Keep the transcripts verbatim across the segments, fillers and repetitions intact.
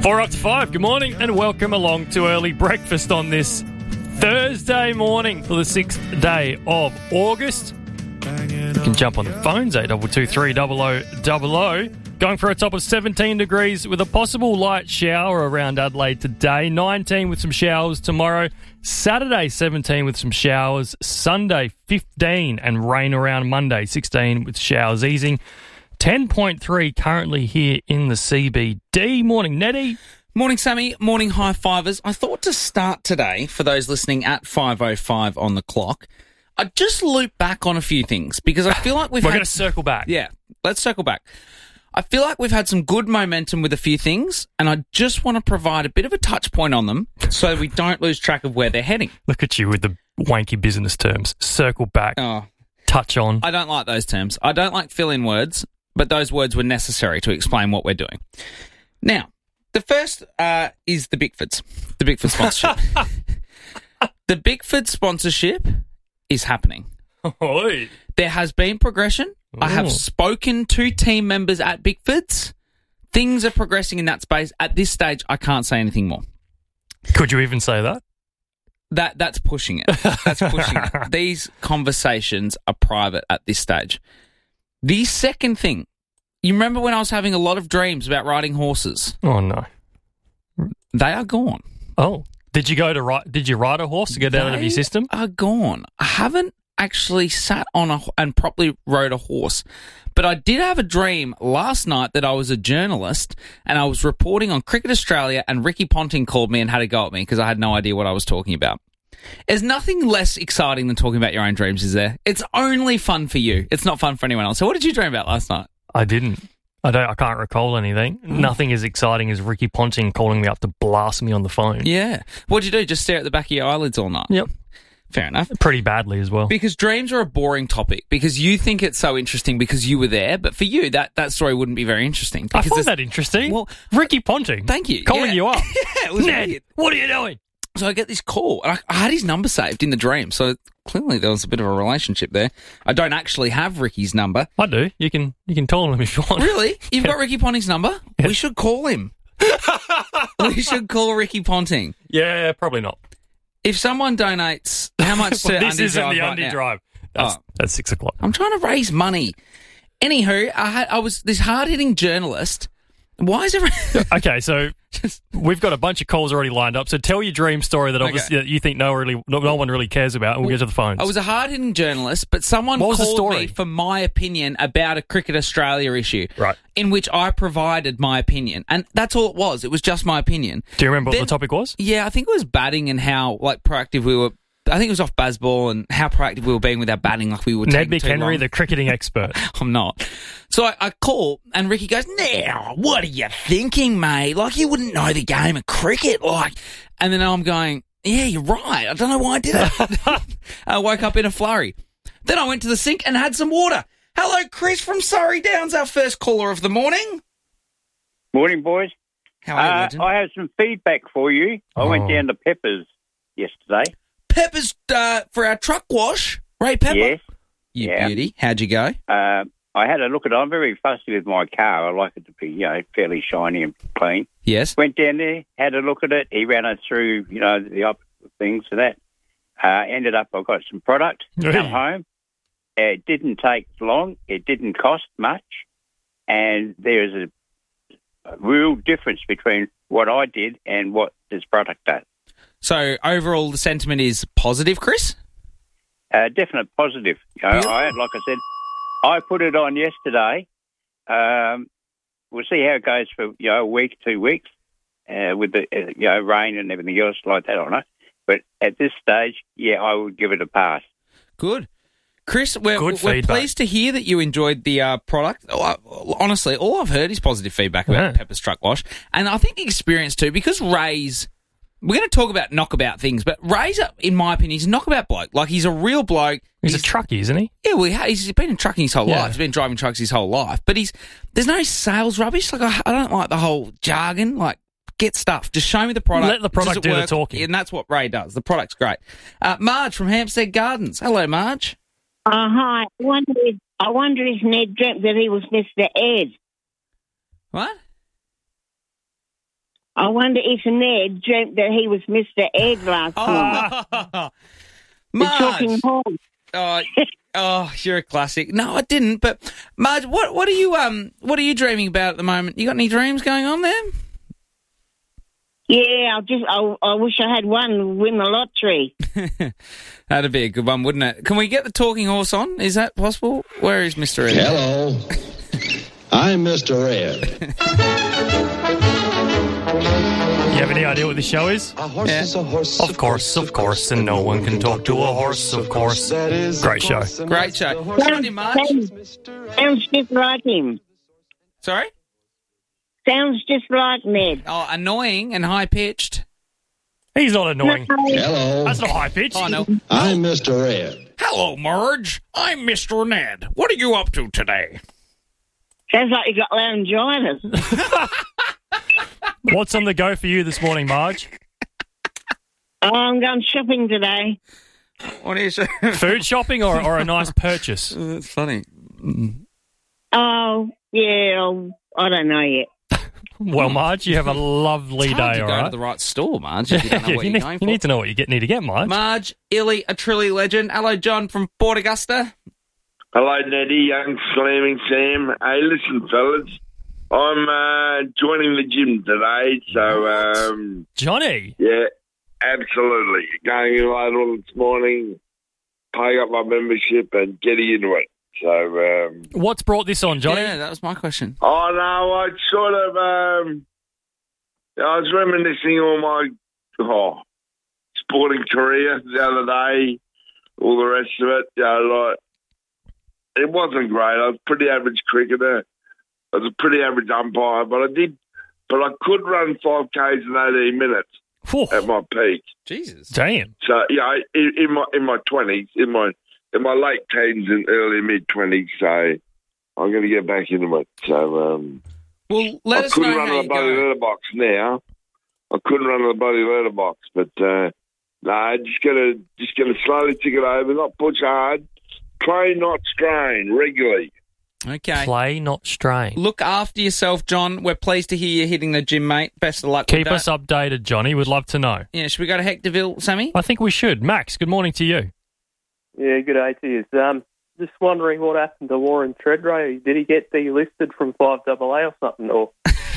Four up to five. Good morning and welcome along to early breakfast on this Thursday morning for the sixth day of August. You can jump on the phones, eight two two three zero zero zero zero. Going for a top of seventeen degrees with a possible light shower around Adelaide today. nineteen with some showers tomorrow. Saturday, seventeen with some showers. Sunday, fifteen and rain around Monday. sixteen with showers easing. ten point three currently here in the C B D. Morning, Nettie. Morning, Sammy. Morning, high fivers. I thought to start today, for those listening at five oh five on the clock, I'd just loop back on a few things because I feel like we've We're had... going to circle back. Yeah, let's circle back. I feel like we've had some good momentum with a few things, and I just want to provide a bit of a touch point on them so we don't lose track of where they're heading. Look at you with the wanky business terms. Circle back. Oh, touch on. I don't like those terms. I don't like fill-in words, but those words were necessary to explain what we're doing. Now, the first uh, is the Bickfords, the Bickford sponsorship. The Bickford sponsorship is happening. Oi. There has been progression. Ooh. I have spoken to team members at Bickfords. Things are progressing in that space. At this stage, I can't say anything more. Could you even say that? That That's pushing it. That's pushing it. These conversations are private at this stage. The second thing, you remember when I was having a lot of dreams about riding horses? Oh, no. They are gone. Oh. Did you go to ride, did you ride a horse to get out of your system? They are gone. I haven't actually sat on a and properly rode a horse, but I did have a dream last night that I was a journalist and I was reporting on Cricket Australia and Ricky Ponting called me and had a go at me because I had no idea what I was talking about. There's nothing less exciting than talking about your own dreams, is there? It's only fun for you. It's not fun for anyone else. So what did you dream about last night? I didn't. I don't. I can't recall anything. Mm. Nothing as exciting as Ricky Ponting calling me up to blast me on the phone. Yeah. What'd you do? Just stare at the back of your eyelids all night? Yep. Fair enough. Pretty badly as well. Because dreams are a boring topic because you think it's so interesting because you were there, but for you, that, that story wouldn't be very interesting. I find that interesting. Well, Ricky Ponting. Thank you. Calling yeah. you up. Yeah, it was Ned, weird. What are you doing? So I get this call, and I, I had his number saved in the dream, so clearly there was a bit of a relationship there. I don't actually have Ricky's number. I do. You can you can call him if you want. Really? You've got Ricky Ponting's number? Yeah. We should call him. We should call Ricky Ponting. Yeah, probably not. If someone donates, how much to well, this Undy isn't Drive the right Undy now? Drive. That's, oh. that's six o'clock. I'm trying to raise money. Anywho, I had I was this hard-hitting journalist. Why is it... Okay, so we've got a bunch of calls already lined up. So tell your dream story that obviously okay. you think no really no, no one really cares about, and we'll, we'll get to the phones. I was a hard-hitting journalist, but someone what was called the story? me for my opinion about a Cricket Australia issue, right? In which I provided my opinion, and that's all it was. It was just my opinion. Do you remember then, what the topic was? Yeah, I think it was batting and how like proactive we were. I think it was off Bazball and how proactive we were being with our batting, like we were Ned taking too McHenry, long. the cricketing expert. I'm not. So I, I call, and Ricky goes, "Now, what are you thinking, mate? Like, you wouldn't know the game of cricket, like." And then I'm going, "Yeah, you're right. I don't know why I did it." I woke up in a flurry. Then I went to the sink and had some water. Hello, Chris from Surrey Downs, our first caller of the morning. Morning, boys. How are you, uh, legend? I have some feedback for you. I Oh. went down to Peppers yesterday. Peppers uh, for our truck wash. Ray Pepper? Yes. You Yeah. beauty. How'd you go? Uh, I had a look at it. I'm very fussy with my car. I like it to be, you know, fairly shiny and clean. Yes. Went down there, had a look at it. He ran it through, you know, the opposite things to that. Uh, ended up, I got some product, Hey. come home. It didn't take long. It didn't cost much. And there's a, a real difference between what I did and what this product does. So overall, the sentiment is positive, Chris? Uh, definite positive. You know, I had, like I said, I put it on yesterday. Um, we'll see how it goes for you know a week, two weeks, uh, with the uh, you know rain and everything else like that. I don't know, but at this stage, yeah, I would give it a pass. Good. Chris, we're, Good we're feedback. pleased to hear that you enjoyed the uh, product. Oh, I- honestly, all I've heard is positive feedback about Yeah. Pepper's Truck Wash. And I think the experience too, because Ray's... We're going to talk about knockabout things, but Ray's, in my opinion, he's a knockabout bloke. Like, he's a real bloke. He's, a truckie, isn't he? Yeah, well, he's been in trucking his whole Yeah. life. He's been driving trucks his whole life. But he's there's no sales rubbish. Like, I, I don't like the whole jargon. Like, get stuff. Just show me the product. Let the product Does it do the work? talking. And that's what Ray does. The product's great. Uh, Marge from Hampstead Gardens. Hello, Marge. Uh, hi. I wonder, if, I wonder if Ned dreamt that he was Mister Ed. What? I wonder if Ned dreamt that he was Mister Ed last night. Oh, The talking Marge. horse. Oh, oh, you're a classic. No, I didn't. But Marge, what what are you um what are you dreaming about at the moment? You got any dreams going on there? Yeah, I just I, I wish I had one win the lottery. That'd be a good one, wouldn't it? Can we get the talking horse on? Is that possible? Where is Mister Ed? Hello. I'm Mister Ed. You have any idea what this show is? A horse Yeah. is a horse. Of course, of course, and no one can talk to a horse, of course. That is Great show. Great show. Good on you, Marge. Sounds, sounds just like him. Sorry? Sounds just like Ned. Oh, annoying and high pitched. He's not annoying. Hello. That's not high pitch. Oh no. I'm Mister Ed. Hello, Marge. I'm Mister Ned. What are you up to today? Sounds like you got laryngitis. What's on the go for you this morning, Marge? Oh, I'm going shopping today. What is it? Food shopping or, or a nice purchase? That's funny. Oh, yeah, I don't know yet. Well, Marge, you have a lovely It's hard day, to all go right? to the right store, Marge, if you don't know you, what you're need, going you for. need to know what you get, need to get, Marge. Marge, Illy, a truly legend. Hello, John from Port Augusta. Hello, Neddy, young slamming Sam. Hey, listen, fellas, I'm uh, joining the gym today, so um, Johnny. yeah, absolutely. Going in later this morning, paying up my membership and getting into it. So, um, What's brought this on, Johnny? Yeah, that was my question. oh no, I sort of, um, I was reminiscing on my oh, sporting career the other day, all the rest of it. You know, like, it wasn't great. I was a pretty average cricketer. I was a pretty average umpire, but I did, but I could run five Ks in eighteen minutes Phew. at my peak. Jesus. Damn. So yeah, in, in my in my twenties, in my in my late teens and early mid twenties. So I'm going to get back into it. So um, Well, let I us couldn't know run how the you bloody go. letterbox now. I couldn't run the bloody letterbox, but uh, no, nah, just gonna just gonna slowly tick it over, not push hard, train, not strain, regularly. Okay. Play, not strain. Look after yourself, John. We're pleased to hear you hitting the gym, mate. Best of luck Keep with us that. updated, Johnny. We'd love to know. Yeah, should we go to Hectorville, Sammy? I think we should. Max, good morning to you. Yeah, good day to you. Um, just wondering what happened to Warren Treadray. Did he get delisted from five double A or something? Or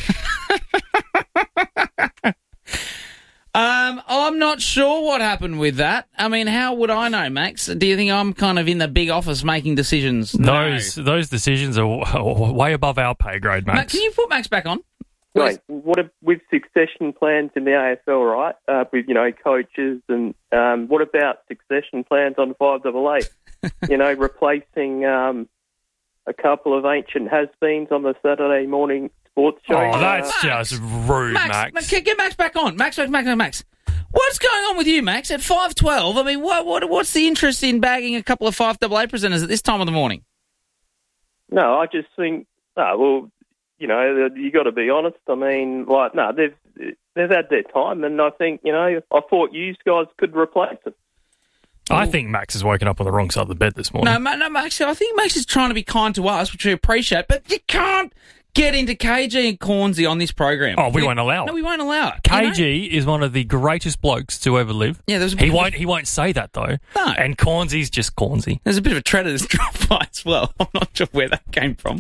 Um, I'm not sure what happened with that. I mean, how would I know, Max? Do you think I'm kind of in the big office making decisions? Those No. those decisions are w- way above our pay grade, Max. Max, can you put Max back on? Mate, what if, with succession plans in the A F L, right? Uh, with you know coaches and um, what about succession plans on five double A? You know, replacing um, a couple of ancient has-beens on the Saturday morning sports show. Oh, that's Max. just rude, Max, Max. Max, get Max back on. Max, Max, Max, Max, Max. What's going on with you, Max? At five twelve, I mean, what, what, what's the interest in bagging a couple of five double A presenters at this time of the morning? No, I just think, no, well, you know, you got to be honest. I mean, like, no, they've they've had their time, and I think, you know, I thought you guys could replace it. I think Max has woken up on the wrong side of the bed this morning. No, Ma- no, Max, I think Max is trying to be kind to us, which we appreciate, but you can't get into K G and Cornsey on this program. Oh, we won't allow it. No, we won't allow it. you know? K G is one of the greatest blokes to ever live. Yeah, there's a He bit of a- won't. He won't say that though. No. And Cornsey's just Cornsey. There's a bit of a tread that's dropped by as well. I'm not sure where that came from.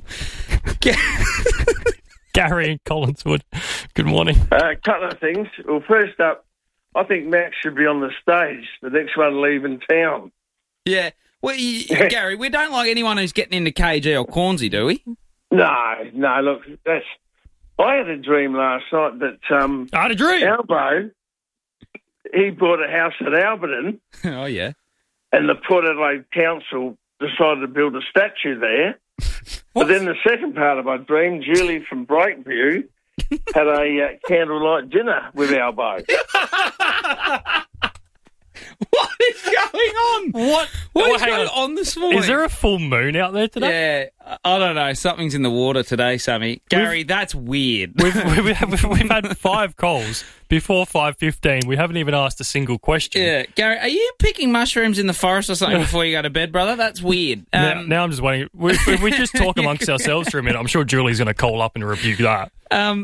Gary and Collinswood. Good morning. A uh, couple of things. Well, first up, I think Max should be on the stage. The next one leaving town. Yeah. Well, you, Gary, we don't like anyone who's getting into K G or Cornsey, do we? No, no. Look, that's. I had a dream last night that um, I had a dream. Albo, he bought a house at Alberton, Oh, yeah. and the Port Adelaide Council decided to build a statue there. But then the second part of my dream, Julie from Breakview had a uh, candlelight dinner with Albo. What is going on? What? What Oh, is hang going on. on this morning? Is there a full moon out there today? Yeah, I don't know. Something's in the water today, Sammy. Gary, that's weird. We've, we've, we've, we've had five calls before five fifteen. We haven't even asked a single question. Yeah, Gary, are you picking mushrooms in the forest or something before you go to bed, brother? That's weird. Now, Um, now I'm just waiting. We, if we just talk amongst ourselves for a minute, I'm sure Julie's going to call up and rebuke that. um,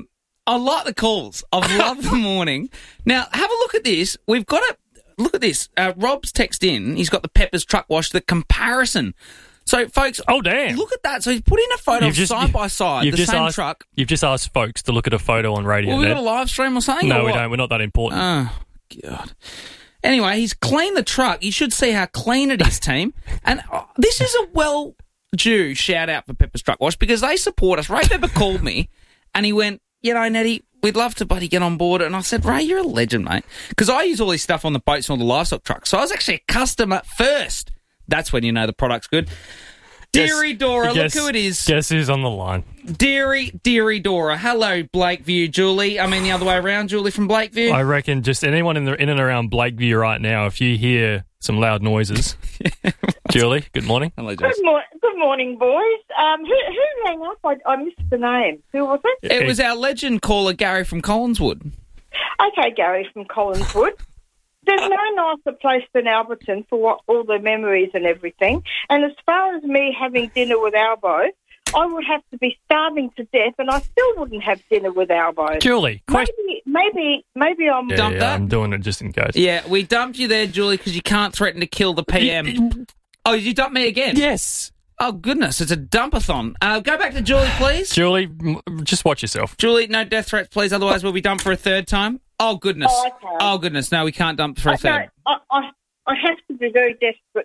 I like the calls. I've loved the morning. Now, have a look at this. We've got it. Look at this. Uh, Rob's text in. He's got the Peppers truck wash, the comparison. So, folks, Oh, damn. look at that. So he's put in a photo You've of just- side by side, You've the just same asked, truck. You've just asked folks to look at a photo on radio. Well, we Ned. got a live stream or something? No, or we what? don't. We're not that important. Oh, God. Anyway, he's cleaned the truck. You should see how clean it is, team. And uh, this is a well-due shout-out for Pepper's Truck Wash because they support us. Ray Pepper called me and he went, you know, Nettie, we'd love to buddy get on board. And I said, Ray, you're a legend, mate. Because I use all this stuff on the boats and all the livestock trucks. So I was actually a customer first. That's when you know the product's good. Deary Dora, Guess- look who it is. Guess who's on the line? Deary, Deary Dora. Hello, Blakeview, Julie. I mean, the other way around, Julie from Blakeview. I reckon just anyone in the in and around Blakeview right now, if you hear some loud noises. Julie, good morning. Hello, Good, Jess. mor- good morning, boys. Um, who, who rang up? I, I missed the name. Who was it? It was our legend caller, Gary from Collinswood. Okay, Gary from Collinswood. There's no nicer place than Alberton for what, all the memories and everything. And as far as me having dinner with Albo, I would have to be starving to death, and I still wouldn't have dinner with Albo. Julie, question. Maybe, maybe, maybe I'm. Yeah, Dump yeah, that? I'm doing it just in case. Yeah, we dumped you there, Julie, because you can't threaten to kill the P M. Oh, you dumped me again? Yes. Oh, goodness, it's a dumpathon. Uh, go back to Julie, please. Julie, m- just watch yourself. Julie, no death threats, please, otherwise we'll be dumped for a third time. Oh, goodness. Oh, okay. Oh, goodness, no, we can't dump for a I, third. I, I, I have to be very desperate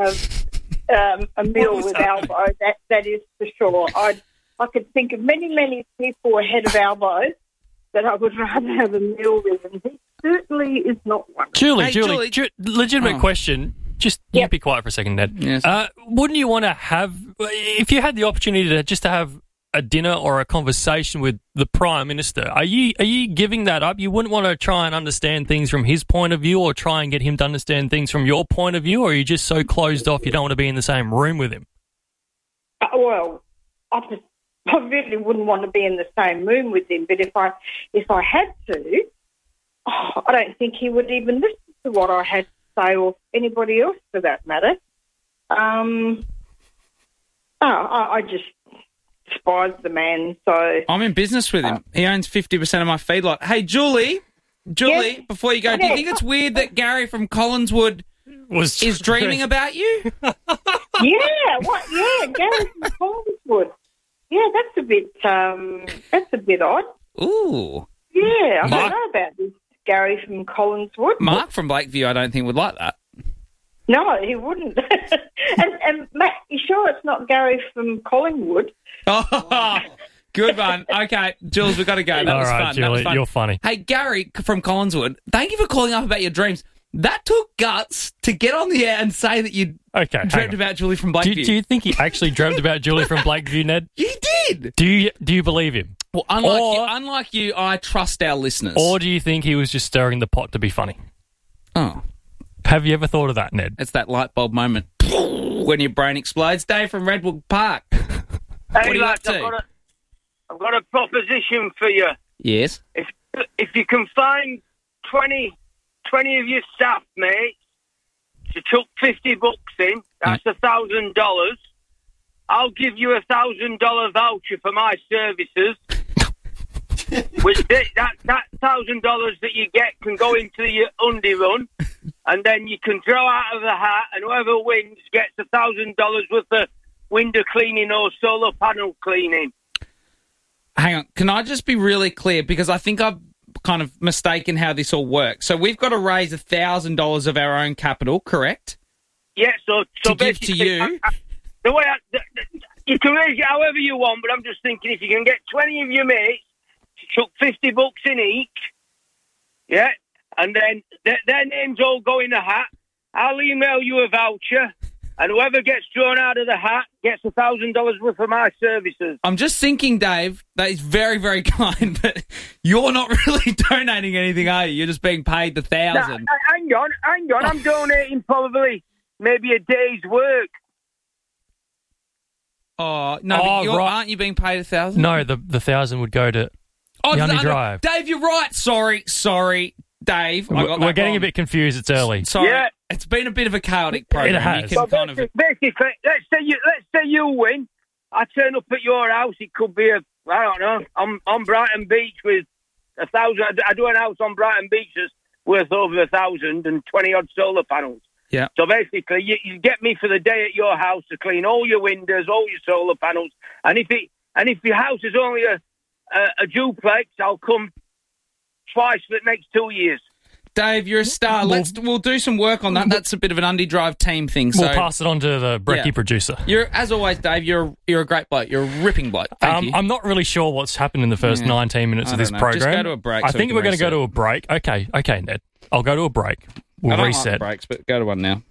to have um, a meal was with happening? Albo. That that is for sure. I I could think of many many people ahead of Albo that I would rather have a meal with, and he certainly is not one. Julie, Hey, Julie, Julie. Ju- legitimate Oh. question. Just you Yep. be quiet for a second, Ned. Yes. Uh, wouldn't you want to have, if you had the opportunity to just to have a dinner or a conversation with the Prime Minister, are you are you giving that up? You wouldn't want to try and understand things from his point of view or try and get him to understand things from your point of view, or are you just so closed off you don't want to be in the same room with him? Uh, well, I just I really wouldn't want to be in the same room with him. But if I if I had to, oh, I don't think he would even listen to what I had to say, or anybody else for that matter. Um, oh, I, I just despise the man. So I'm in business with him. He owns fifty percent of my feedlot. Hey, Julie, Julie, Yes? before you go, do you Yes. think it's weird that Gary from Collinswood Was is dreaming about you? yeah, what? Yeah, Gary from Collinswood. Yeah, that's a bit. Um, that's a bit odd. Ooh. Yeah, I Mark- don't know about this Gary from Collinswood. Mark from Blakeview, I don't think would like that. No, he wouldn't. and, and Matt, you sure it's not Gary from Collingwood? Oh, good one. Okay, Jules, we've got to go. That All was right, fun. That Julie, was fun. you're funny. Hey, Gary from Collinswood, thank you for calling up about your dreams. That took guts to get on the air and say that you Okay, hang dreamt on. about Julie from Do, Blakeview. do you think he actually dreamt about Julie from Blakeview, Ned? He did. Do you do you believe him? Well, unlike, Or- you, unlike you, I trust our listeners. Or do you think he was just stirring the pot to be funny? oh, Have you ever thought of that, Ned? it's that light bulb moment when your brain explodes. Dave from Redwood Park. Hey, What are you lads, up to? I've got, a, I've got a proposition for you. Yes. If if you can find twenty, twenty of your staff mates to chuck fifty bucks in, that's a thousand dollars. I'll give you a thousand dollar voucher for my services. Which th- that that thousand dollars that you get can go into your undie run, and then you can draw out of the hat, and whoever wins gets a thousand dollars worth of window cleaning or solar panel cleaning. Hang on. Can I just be really clear? Because I think I've kind of mistaken how this all works. So we've got to raise a thousand dollars of our own capital, correct? Yeah, so so To give to basically, you? I, I, the way I, the, the, you can raise it however you want, but I'm just thinking if you can get twenty of your mates to chuck fifty bucks in each, yeah, and then th- their names all go in the hat. I'll email you a voucher, and whoever gets drawn out of the hat gets a thousand dollars worth of my services. I'm just thinking, Dave, that is very, very kind, but you're not really donating anything, are you? You're just being paid the Now, thousand. hang on, hang on. I'm donating probably maybe a day's work. Oh, no, Oh, but you're, right. aren't you being paid a thousand? No, the the thousand would go to. Oh, Yanni no, no. Drive. Dave, you're right. Sorry, sorry, Dave. I got We're that getting wrong. a bit confused. It's early. Sorry. Yeah. It's been a bit of a chaotic program. has. You can Well, kind of... basically, basically, let's say you let's say you win. I turn up at your house. It could be a I don't know. I'm on Brighton Beach with a thousand. I do an house on Brighton Beach that's worth over a thousand and twenty odd solar panels. Yeah. So basically, you, you get me for the day at your house to clean all your windows, all your solar panels, and if it and if your house is only a a, a duplex, I'll come twice for the next two years. Dave, you're a star. Let's we'll do some work on that. That's a bit of an Undie Drive team thing. So We'll pass it on to the Brecky Yeah. producer. You're, as always, Dave. You're you're a great bloke. You're a ripping bloke. Thank Um, you. I'm not really sure what's happened in the first Yeah. nineteen minutes I of this don't know. Just program. go to a break I so we think can we're going to go reset. to a break. Okay, okay, Ned. I'll go to a break. We'll I don't reset. like breaks, but go to one now.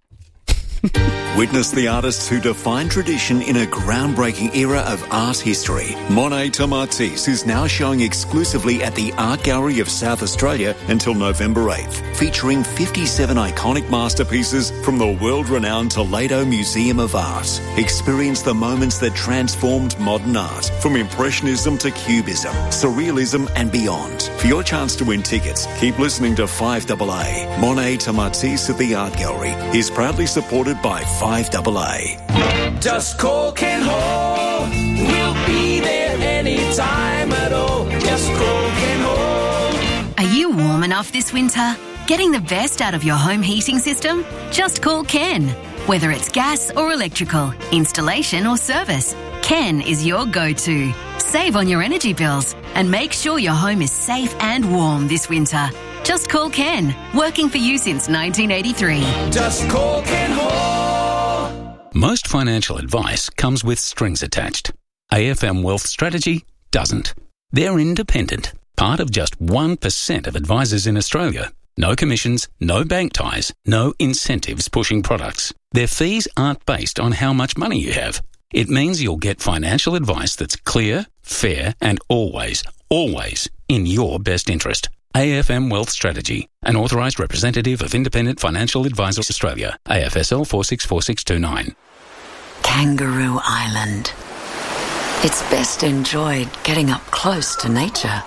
Witness the artists who define tradition in a groundbreaking era of art history. Monet Tomatis is now showing exclusively at the Art Gallery of South Australia until November eighth, featuring fifty-seven iconic masterpieces from the world-renowned Toledo Museum of Art. Experience the moments that transformed modern art, from Impressionism to Cubism, Surrealism and beyond. For your chance to win tickets, keep listening to five A A. Monet Tomatis at the Art Gallery is proudly supported by five A A. Just call Ken Hall. We'll be there anytime at all. Just call Ken Hall. Are you warm enough this winter? Getting the best out of your home heating system? Just call Ken. Whether it's gas or electrical, installation or service, Ken is your go-to. Save on your energy bills and make sure your home is safe and warm this winter. Just call Ken, working for you since nineteen eighty-three. Just call Ken Hall. Most financial advice comes with strings attached. A F M Wealth Strategy doesn't. They're independent, part of just one percent of advisors in Australia. No commissions, no bank ties, no incentives pushing products. Their fees aren't based on how much money you have. It means you'll get financial advice that's clear, fair, and always, always in your best interest. A F M Wealth Strategy, an authorised representative of Independent Financial Advisors Australia, A F S L four six four six two nine. Kangaroo Island. It's best enjoyed getting up close to nature,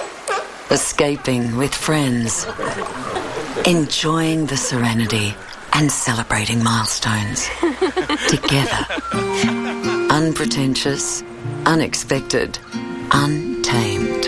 escaping with friends, enjoying the serenity and celebrating milestones together. Unpretentious, unexpected, untamed.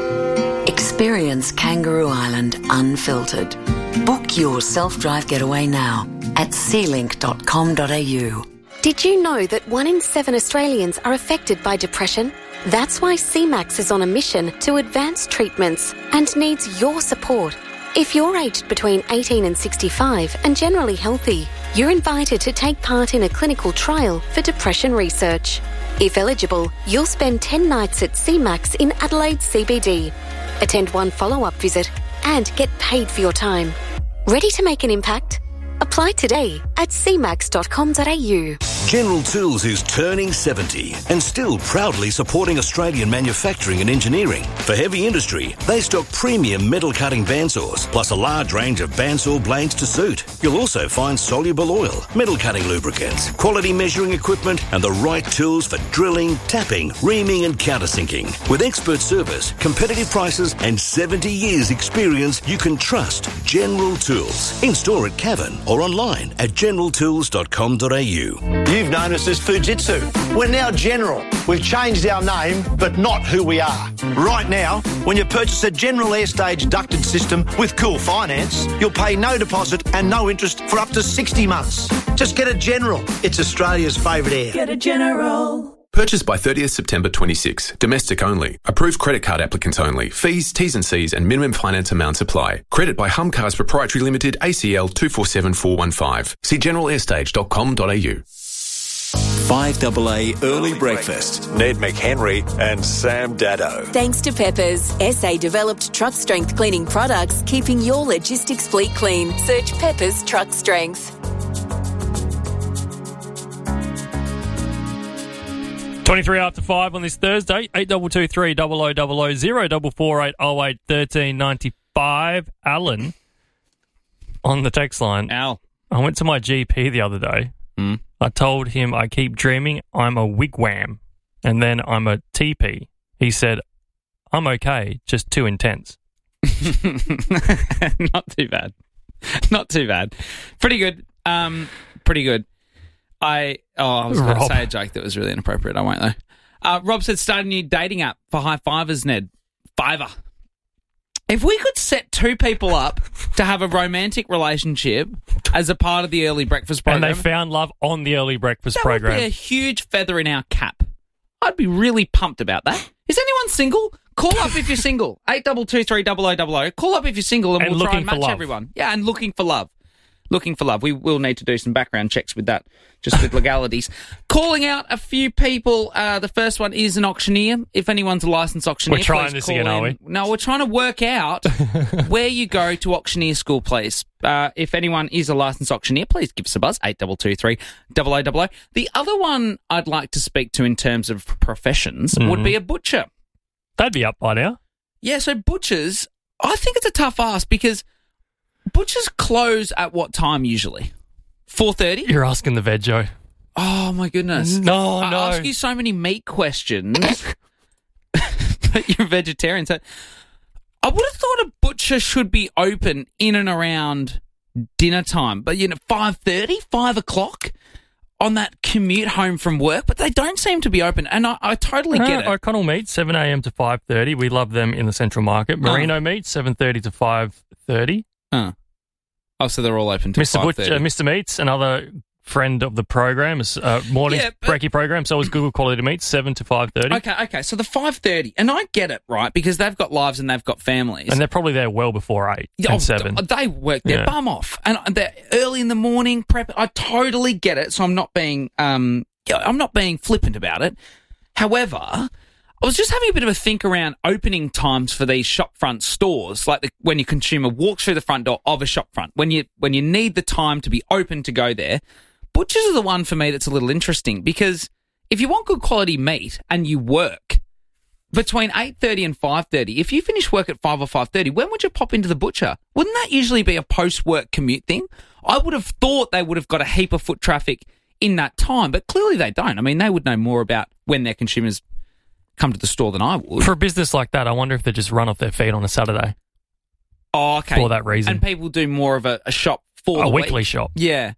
Experience Kangaroo Island unfiltered. Book your self-drive getaway now at sea link dot com dot a u. Did you know that one in seven Australians are affected by depression? That's why C MAX is on a mission to advance treatments and needs your support. If you're aged between eighteen and sixty-five and generally healthy, you're invited to take part in a clinical trial for depression research. If eligible, you'll spend ten nights at C MAX in Adelaide C B D. Attend one follow-up visit and get paid for your time. Ready to make an impact? Apply today at c max dot com dot a u. General Tools is turning seventy and still proudly supporting Australian manufacturing and engineering. For heavy industry, they stock premium metal cutting bandsaws, plus a large range of bandsaw blades to suit. You'll also find soluble oil, metal cutting lubricants, quality measuring equipment, and the right tools for drilling, tapping, reaming, and countersinking. With expert service, competitive prices, and seventy years experience, you can trust General Tools. In store at Cavan or online at general tools dot com dot a u. You've known us as Fujitsu. We're now General. We've changed our name, but not who we are. Right now, when you purchase a General Airstage ducted system with Cool Finance, you'll pay no deposit and no interest for up to sixty months. Just get a General. It's Australia's favourite air. Get a General. Purchase by thirtieth September twenty-six. Domestic only. Approved credit card applicants only. Fees, T's and C's and minimum finance amounts apply. Credit by Humcars Proprietary Limited, A C L two four seven four one five. See general airstage dot com dot a u. five A A Early Breakfast. Ned McHenry and Sam Dado. Thanks to Peppers, S A-developed truck strength cleaning products, keeping your logistics fleet clean. Search Peppers Truck Strength. twenty-three after five on this Thursday. eight two two three double oh double oh zero double four eight oh eight thirteen ninety five. Alan on the text line. Al. I went to my G P the other day. Mm. I told him I keep dreaming I'm a wigwam and then I'm a teepee. He said, I'm okay, just too intense. Not too bad. Not too bad. Pretty good. Um, pretty good. I oh, I was going to say a joke that was really inappropriate. I won't though. Uh, Rob said start a new dating app for high fivers, Ned. Fiverr. If we could set two people up to have a romantic relationship as a part of the early breakfast program, and they found love on the early breakfast that program, would be a huge feather in our cap. I'd be really pumped about that. Is anyone single? Call up if you're single. eight two two three double oh double oh. Call up if you're single, and, And we'll try looking and for match love. everyone. Yeah, and looking for love. Looking for love. We will need to do some background checks with that, just with legalities. Calling out a few people. Uh, the first one is an auctioneer. If anyone's a licensed auctioneer, We're trying please this call again, are in. we? No, we're trying to work out where you go to auctioneer school, please. Uh, if anyone is a licensed auctioneer, please give us a buzz, eight two two three double oh double oh. The other one I'd like to speak to in terms of professions Mhm. would be a butcher. They'd be up by now. Yeah, so butchers, I think it's a tough ask because butchers close at what time usually? four thirty? You're asking the veggie. Oh, my goodness. No, I no. ask you so many meat questions, but you're a vegetarian. So I would have thought a butcher should be open in and around dinner time, but, you know, five thirty, five o'clock on that commute home from work, but they don't seem to be open, and I, I totally get it. Uh, O'Connell Meat, seven a.m. to five thirty. We love them in the Central Market. Merino Oh. Meat, seven thirty to five thirty. Uh. Oh, so they're all open till Mister five Butcher, thirty. Mister Meats, another friend of the program, uh, morning Yeah, but- brekkie program, so is Google Quality Meats, seven to five thirty. Okay, okay, so the five thirty, and I get it, right, because they've got lives and they've got families. And they're probably there well before eight Yeah, and oh, seven. They work their Yeah. bum off, and they're early in the morning prep. I totally get it, so I'm not being um, yeah, I'm not being flippant about it. However, I was just having a bit of a think around opening times for these shopfront stores, like the, when your consumer walks through the front door of a shopfront, when you when you need the time to be open to go there. Butchers are the one for me that's a little interesting because if you want good quality meat and you work between eight thirty and five thirty, if you finish work at five or five thirty, when would you pop into the butcher? Wouldn't that usually be a post-work commute thing? I would have thought they would have got a heap of foot traffic in that time, but clearly they don't. I mean, they would know more about when their consumers come to the store than I would. For a business like that, I wonder if they just run off their feet on a Saturday. Oh, okay. For that reason. And people do more of a, a shop for A the weekly week. shop. Yeah.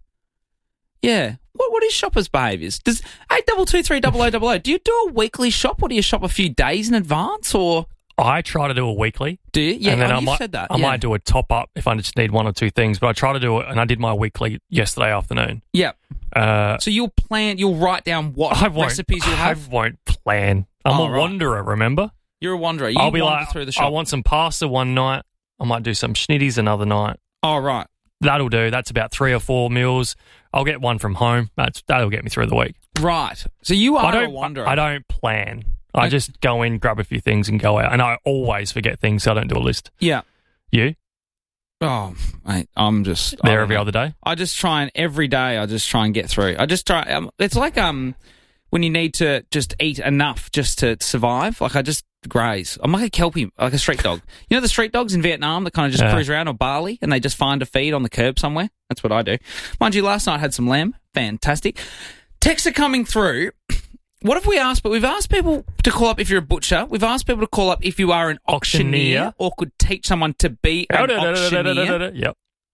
Yeah. What What is shoppers' behaviours? Does eight two two three double oh double oh, do you do a weekly shop or do you shop a few days in advance or? I try to do a weekly. Do you? Yeah, and then oh, I you've might, said that. I yeah. might do a top up if I just need one or two things, but I try to do it, and I did my weekly yesterday afternoon. Yeah. Uh, So you'll plan, you'll write down what I won't, recipes you'll I have? won't plan. I'm Oh, a right. wanderer, remember? You're a wanderer. You I'll be wander like, through the I shop. want some pasta one night. I might do some schnitties another night. Oh, right. That'll do. That's about three or four meals. I'll get one from home. That's That'll get me through the week. Right. So you are I don't, a wanderer. I don't plan. I Okay. just go in, grab a few things, and go out. And I always forget things, so I don't do a list. Yeah. You? Oh, mate, I'm just I There don't every know. other day? I just try and every day I just try and get through. I just try. Um, it's like um when you need to just eat enough just to survive. Like I just graze. I'm like a kelpie, like a street dog. You know the street dogs in Vietnam that kind of just Yeah. cruise around, or Bali, and they just find a feed on the curb somewhere. That's what I do. Mind you, last night I had some lamb. Fantastic. Texts are coming through. What have we asked? But we've asked people to call up if you're a butcher. We've asked people to call up if you are an auctioneer, Auctioneer. or could teach someone to be an auctioneer. Yep.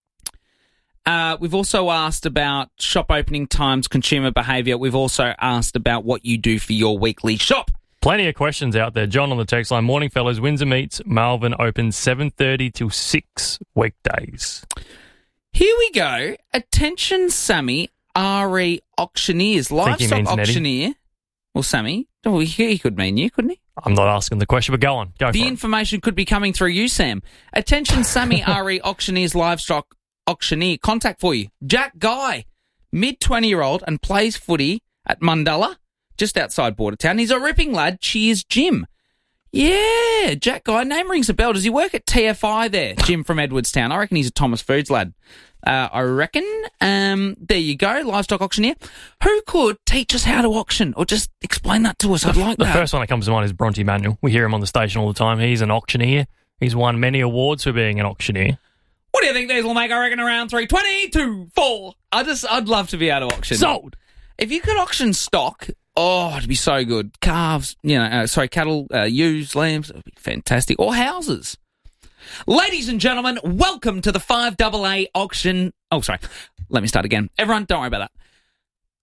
Uh, we've also asked about shop opening times, consumer behaviour. We've also asked about what you do for your weekly shop. Plenty of questions out there. John on the text line. Morning, fellas. Windsor Meats, Melbourne, open seven thirty till six weekdays. Here we go. Attention, Sammy, R E Auctioneers. Think he Livestock means Nettie. auctioneer. Well, Sammy, oh, he he could mean you, couldn't he? I'm not asking the question, but go on. Go The for it. information could be coming through you, Sam. Attention, Sammy, R E Auctioneers, livestock auctioneer. Contact for you. Jack Guy, mid twenty-year-old and plays footy at Mundalla, just outside Bordertown. He's a ripping lad. Cheers, Jim. Yeah, Jack Guy. Name rings a bell. Does he work at T F I there? Jim from Edwardstown. I reckon he's a Thomas Foods lad. Uh, I reckon. Um, there you go, livestock auctioneer. Who could teach us how to auction or just explain that to us? I'd like The that. first one that comes to mind is Bronte Manuel. We hear him on the station all the time. He's an auctioneer. He's won many awards for being an auctioneer. What do you think these will make? I reckon around three twenty, two, four. I just, I'd love to be able to auction. Sold. If you could auction stock, oh, it'd be so good. Calves, you know, uh, sorry, cattle, uh, ewes, lambs, it'd be fantastic. Or houses. Ladies and gentlemen, welcome to the five double A auction. Oh, sorry. Let me start again. Everyone, don't worry about that.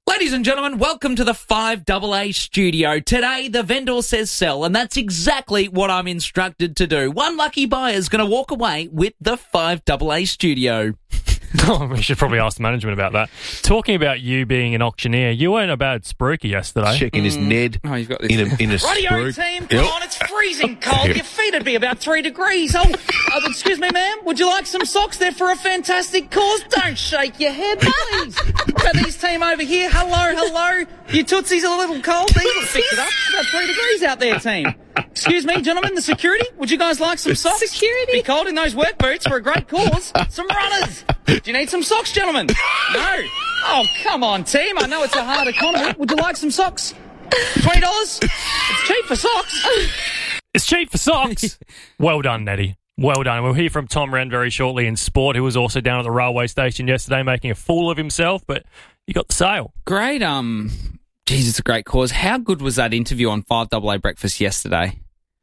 Ladies and gentlemen, welcome to the five A A studio. Today, the vendor says sell, and that's exactly what I'm instructed to do. One lucky buyer is going to walk away with the five A A studio. Oh, we should probably ask the management about that. Talking about you being an auctioneer, you weren't a bad spruiker yesterday. Checking his Ned Oh, you've got this. in a, in a Radio spruik. team, come Yep. on, it's freezing cold. Your feet would be about three degrees. Oh, uh, excuse me, ma'am. Would you like some socks? They're for a fantastic cause. Don't shake your head, please. Got these team over here. Hello, hello. Your tootsie's a little cold. These will fix it up. It's about three degrees out there, team. Excuse me, gentlemen, the security. Would you guys like some socks? Security. Be cold in those work boots for a great cause. Some runners. Do you need some socks, gentlemen? No. Oh, come on, team. I know it's a hard economy. Would you like some socks? twenty dollars? It's cheap for socks. It's cheap for socks. Well done, Nettie. Well done. We'll hear from Tom Wren very shortly in sport, who was also down at the railway station yesterday making a fool of himself, but you got the sale. Great, um, geez, it's a great cause. How good was that interview on five A A Breakfast yesterday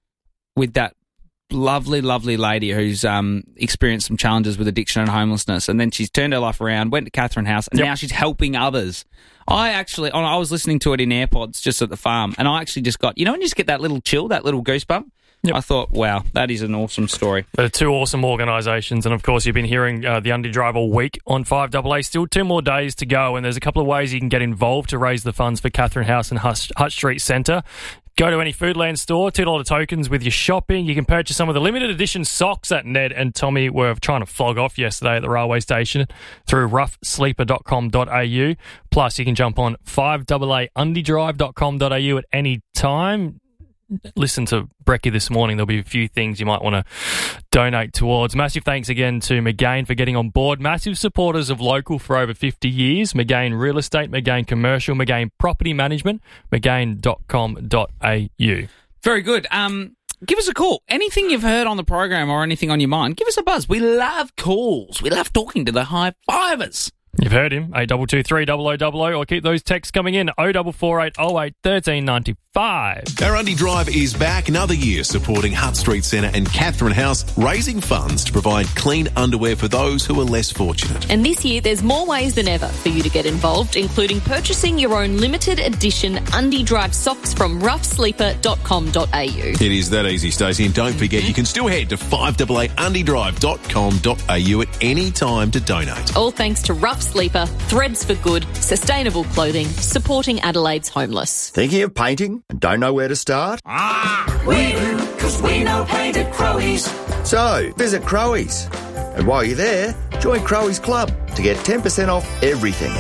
with that lovely, lovely lady who's um, experienced some challenges with addiction and homelessness, and then she's turned her life around, went to Catherine House, and Yep. now she's helping others. I actually, I was listening to it in AirPods just at the farm, and I actually just got, you know when you just get that little chill, that little goosebump? Yep. I thought, wow, that is an awesome story. They're two awesome organisations, and of course you've been hearing uh, the Undy Drive all week on five A A. Still two more days to go, and there's a couple of ways you can get involved to raise the funds for Catherine House and Hutch, Hutch Street Centre. Go to any Foodland store, two dollars tokens with your shopping. You can purchase some of the limited edition socks that Ned and Tommy were trying to flog off yesterday at the railway station through rough sleeper dot com dot a u. Plus, you can jump on five A A undy drive dot com dot a u at any time. Listen to Brecky this morning. There'll be a few things you might want to donate towards. Massive thanks again to McGain for getting on board. Massive supporters of local for over fifty years. McGain Real Estate, McGain Commercial, McGain Property Management, mcgain dot com dot a u. Very good. Um, give us a call. Anything you've heard on the program or anything on your mind, give us a buzz. We love calls. We love talking to the high fivers. You've heard him, eight two two three, double oh double oh, or keep those texts coming in, oh four four eight oh eight one three nine five. Our Undy Drive is back another year supporting Hutt Street Centre and Catherine House, raising funds to provide clean underwear for those who are less fortunate. And this year, there's more ways than ever for you to get involved, including purchasing your own limited edition Undy Drive socks from rough sleeper dot com dot a u. It is that easy, Stacey, and don't forget you can still head to five A A undy drive dot com dot a u at any time to donate. All thanks to Rough Sleeper, Threads for Good, sustainable clothing, supporting Adelaide's homeless. Thinking of painting and don't know where to start? Ah, we do, because we know paint at Crowies. So, visit Crowies. And while you're there, join Crowies Club to get ten percent off everything.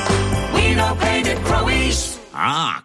We know paint at Crowies. Ah.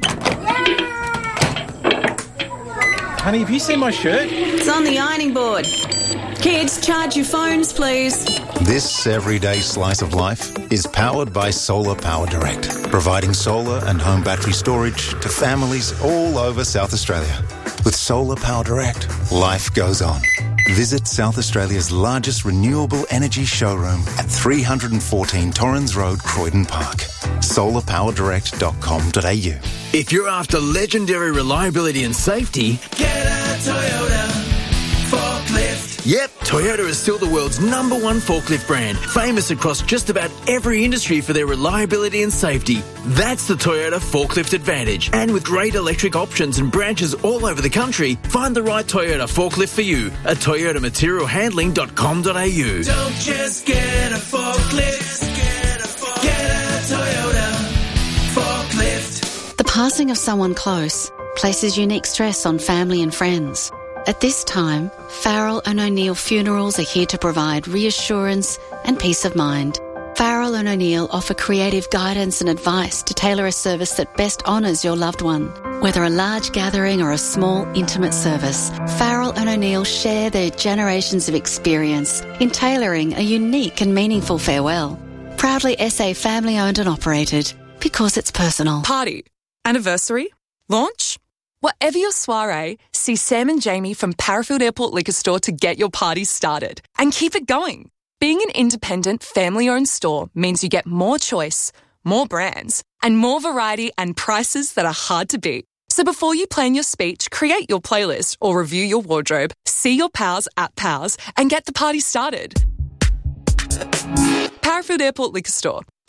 Honey, have you seen my shirt? It's on the ironing board. Kids, charge your phones, please. This everyday slice of life is powered by Solar Power Direct, providing solar and home battery storage to families all over South Australia. With Solar Power Direct, life goes on. Visit South Australia's largest renewable energy showroom at three fourteen Torrens Road, Croydon Park. solar power direct dot com dot a u. If you're after legendary reliability and safety, Get a Toyota forklift. yep, Toyota is still the world's number one forklift brand, famous across just about every industry for their reliability and safety. That's the Toyota Forklift Advantage. And with great electric options and branches all over the country, find the right Toyota forklift for you at toyota material handling dot com dot a u. Don't just get a forklift. Get a, forklift. Get a Toyota forklift. The passing of someone close places unique stress on family and friends. At this time, Farrell and O'Neill Funerals are here to provide reassurance and peace of mind. Farrell and O'Neill offer creative guidance and advice to tailor a service that best honours your loved one. Whether a large gathering or a small, intimate service, Farrell and O'Neill share their generations of experience in tailoring a unique and meaningful farewell. Proudly S A family owned and operated, because it's personal. Party, anniversary, launch. Whatever your soiree, see Sam and Jamie from Parafield Airport Liquor Store to get your party started and keep it going. Being an independent, family-owned store means you get more choice, more brands, and more variety and prices that are hard to beat. So before you plan your speech, create your playlist or review your wardrobe, see your pals at Pals and get the party started. Parafield Airport Liquor Store.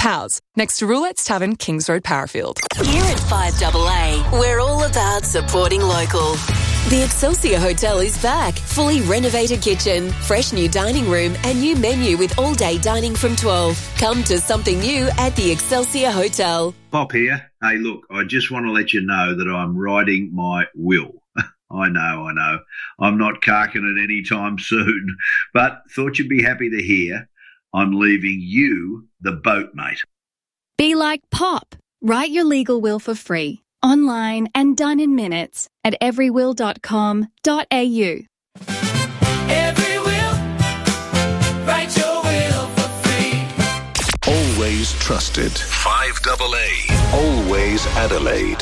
Powers, next to Roulette's Tavern, Kings Road, Parafield. Here at five A A, we're all about supporting local. The Excelsior Hotel is back. Fully renovated kitchen, fresh new dining room and new menu with all-day dining from twelve. Come to something new at the Excelsior Hotel. Bob here. Hey, look, I just want to let you know that I'm writing my will. I know, I know. I'm not carking it any time soon, but thought you'd be happy to hear I'm leaving you the boat, mate. Be like Pop. Write your legal will for free, online and done in minutes at every will dot com dot a u. Every will, write your will for free. Always trusted. five A A. Always Adelaide.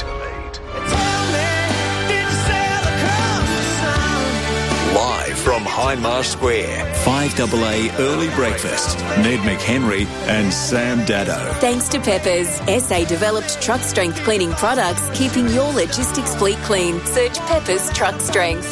Live from Hindmarsh Square. five A A Early Breakfast. Ned McHenry and Sam Dado. Thanks to Peppers, S A-developed truck strength cleaning products, keeping your logistics fleet clean. Search Peppers Truck Strength.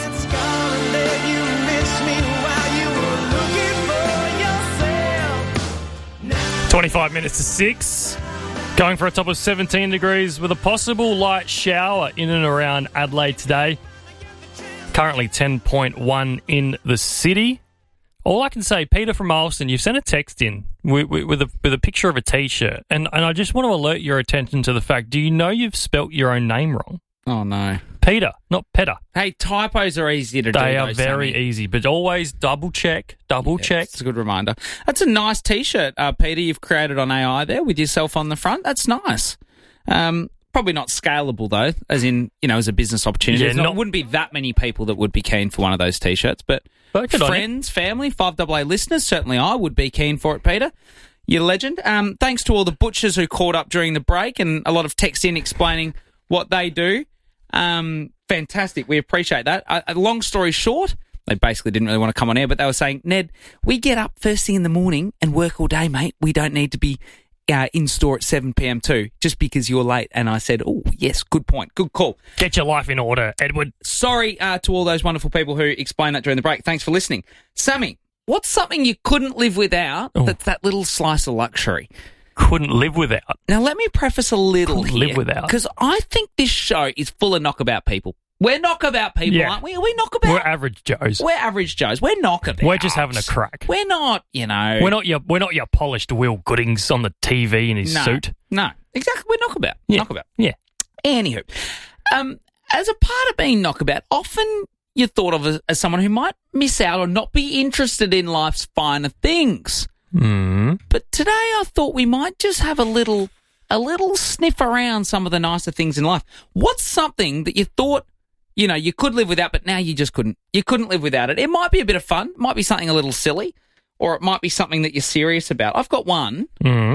twenty-five minutes to six. Going for a top of seventeen degrees with a possible light shower in and around Adelaide today. Currently ten point one in the city. All I can say, Peter from Alston, you've sent a text in with, with, with, a, with a picture of a T-shirt. And, and I just want to alert your attention to the fact, do you know you've spelt your own name wrong? Oh, no. Peter, not Petter. Hey, typos are easy to they do. They are though, very Sammy. easy, but always double check, double yeah, check. It's a good reminder. That's a nice T-shirt, uh, Peter, you've created on A I there with yourself on the front. That's nice. Um, probably not scalable, though, as in, you know, as a business opportunity. Yeah, not, not, wouldn't be that many people that would be keen for one of those T-shirts, but, but friends, family, five A A listeners, certainly I would be keen for it, Peter. You're a legend. Um, thanks to all the butchers who called up during the break and a lot of text in explaining what they do. Um, fantastic. We appreciate that. A, a long story short, they basically didn't really want to come on air, but they were saying, Ned, we get up first thing in the morning and work all day, mate. We don't need to be uh, in store at seven p.m. too, just because you're late. And I said, oh, yes, good point. Good call. Get your life in order, Edward. Sorry uh, to all those wonderful people who explained that during the break. Thanks for listening. Sammy, what's something you couldn't live without oh. that's that little slice of luxury? Couldn't live without. Now, let me preface a little couldn't here. live without. Because I think this show is full of knockabout people. We're knockabout people, yeah. aren't we? Are we knockabout? We're average Joes. We're average Joes. We're knockabout. We're just having a crack. We're not, you know. We're not your we're not your polished Will Goodings on the T V in his no, suit. No, exactly. We're knockabout. Yeah. Knockabout. Yeah. Anywho, um, as a part of being knockabout, often you're thought of as, as someone who might miss out or not be interested in life's finer things. Mm. But today I thought we might just have a little a little sniff around some of the nicer things in life. What's something that you thought, you know, you could live without, but now you just couldn't? You couldn't live without it. It might be a bit of fun. It might be something a little silly, or it might be something that you're serious about. I've got one. Mm.